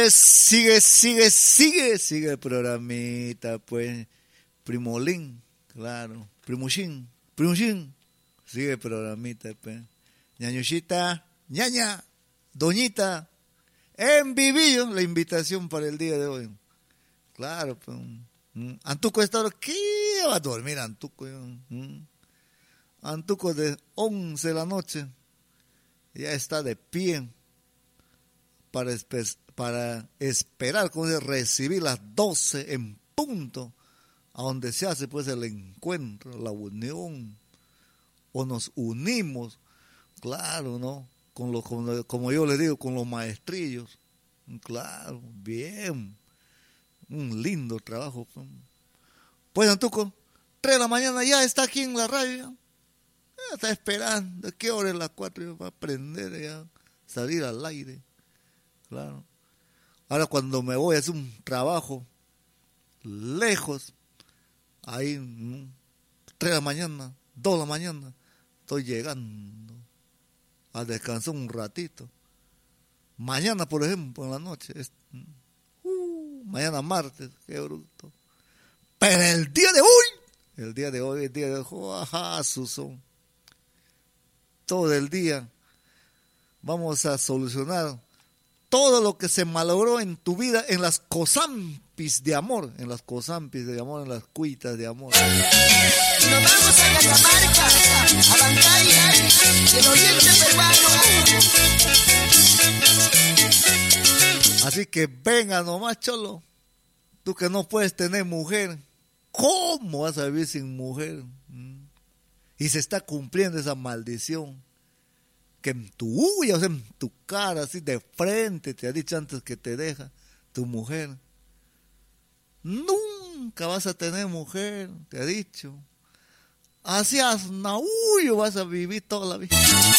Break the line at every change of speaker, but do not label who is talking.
Sigue el programita, pues. Primolín, claro. Primuchín. Sigue el programita, pues. Ñañuchita, ñaña, doñita, en vivillo, la invitación para el día de hoy. Claro, pues. Antuco está ¿qué va a dormir Antuco? Antuco de 11 de la noche ya está de pie para esperar recibir las 12 en punto, a donde se hace pues el encuentro, la unión, o nos unimos, claro, ¿no? Como yo le digo, con los maestrillos, claro, bien, un lindo trabajo. Pues Antuco, 3 de la mañana ya está aquí en la radio, ya está esperando, ¿qué hora es las 4? Va a aprender ya, salir al aire, claro. Ahora cuando me voy a hacer un trabajo lejos, ahí 3 de la mañana, 2 de la mañana, estoy llegando a descansar un ratito. Mañana, por ejemplo, en la noche, mañana martes, qué bruto. Pero el día de hoy, ajá, Susón, todo el día vamos a solucionar todo lo que se malogró en tu vida en las cosampis de amor, en las cuitas de amor.
Nos vamos a Cajamarca, a Bancaria, del oriente peruano.
Así que venga nomás, cholo. Tú que no puedes tener mujer, ¿cómo vas a vivir sin mujer? Y se está cumpliendo esa maldición. Que en tu huya, o sea, en tu cara, así de frente, te ha dicho antes que te deja tu mujer. Nunca vas a tener mujer, te ha dicho. Así asnaullo vas a vivir toda la vida.